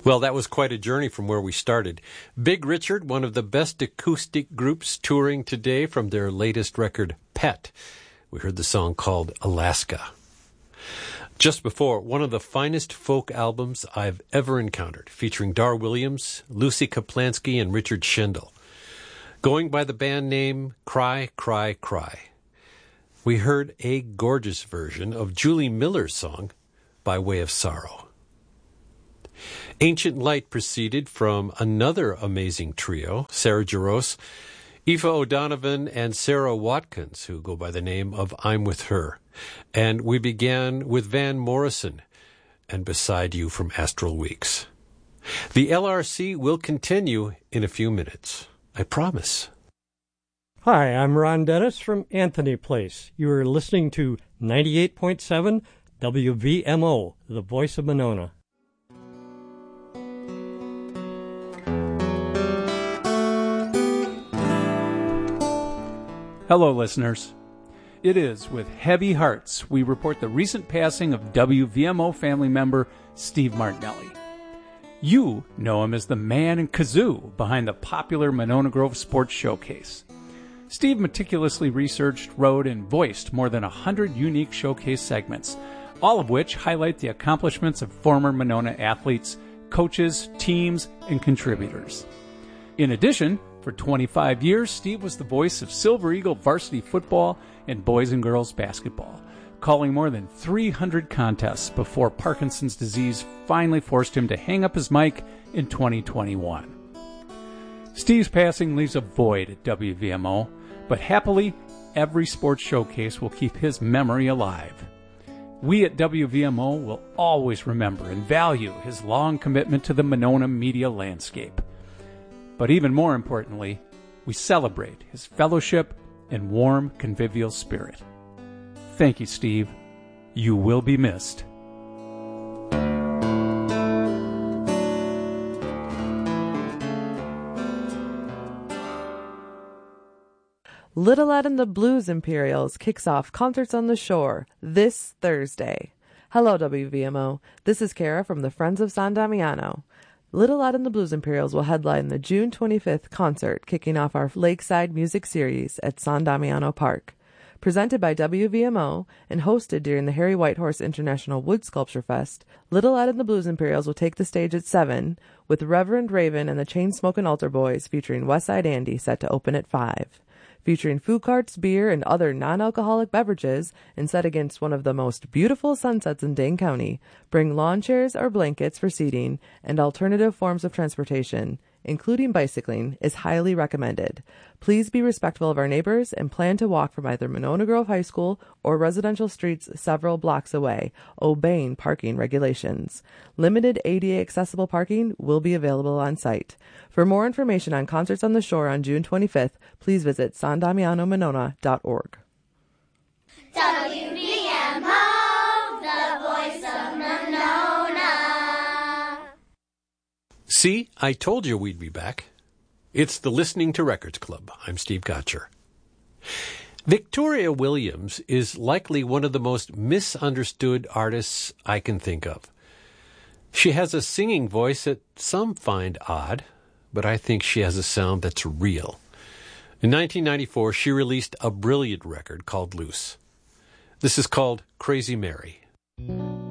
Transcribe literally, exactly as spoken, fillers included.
Well, that was quite a journey from where we started. Big Richard, one of the best acoustic groups touring today from their latest record, Pet. We heard the song called Alaska. Just before, one of the finest folk albums I've ever encountered, featuring Dar Williams, Lucy Kaplansky, and Richard Schendel. Going by the band name Cry, Cry, Cry. We heard a gorgeous version of Julie Miller's song, By Way of Sorrow. Ancient Light proceeded from another amazing trio, Sarah Jarosz, Aoife O'Donovan, and Sarah Watkins, who go by the name of I'm With Her. And we began with Van Morrison and Beside You from Astral Weeks. The L R C will continue in a few minutes. I promise. Hi, I'm Ron Dennis from Anthony Place. You are listening to ninety-eight point seven W V M O, the voice of Monona. Hello, listeners. It is with heavy hearts we report the recent passing of W V M O family member Steve Martinelli. You know him as the man and kazoo behind the popular Monona Grove Sports Showcase. Steve meticulously researched, wrote, and voiced more than one hundred unique showcase segments, all of which highlight the accomplishments of former Monona athletes, coaches, teams, and contributors. In addition, for twenty-five years, Steve was the voice of Silver Eagle varsity football and boys and girls basketball, calling more than three hundred contests before Parkinson's disease finally forced him to hang up his mic in twenty twenty-one. Steve's passing leaves a void at W V M O, but happily, every sports showcase will keep his memory alive. We at W V M O will always remember and value his long commitment to the Monona media landscape. But even more importantly, we celebrate his fellowship and warm, convivial spirit. Thank you, Steve. You will be missed. Little Ed and the Blues Imperials kicks off Concerts on the Shore this Thursday. Hello, W V M O. This is Kara from the Friends of San Damiano. Little Ed and the Blues Imperials will headline the June twenty-fifth concert, kicking off our Lakeside Music Series at San Damiano Park. Presented by W V M O and hosted during the Harry Whitehorse International Wood Sculpture Fest, Little Ed and the Blues Imperials will take the stage at seven, with Reverend Raven and the Chainsmokin' Altar Boys featuring Westside Andy set to open at five. Featuring food carts, beer, and other non-alcoholic beverages, and set against one of the most beautiful sunsets in Dane County, bring lawn chairs or blankets for seating, and alternative forms of transportation, including bicycling, is highly recommended. Please be respectful of our neighbors and plan to walk from either Monona Grove High School or residential streets several blocks away, obeying parking regulations. Limited A D A accessible parking will be available on site. For more information on Concerts on the Shore on June twenty-fifth, please visit san damiano monona dot org. W V M O, the voice of Monona. See, I told you we'd be back. It's the Listening to Records Club. I'm Steve Gotcher. Victoria Williams is likely one of the most misunderstood artists I can think of. She has a singing voice that some find odd, but I think she has a sound that's real. In nineteen ninety-four, she released a brilliant record called Loose. This is called Crazy Mary.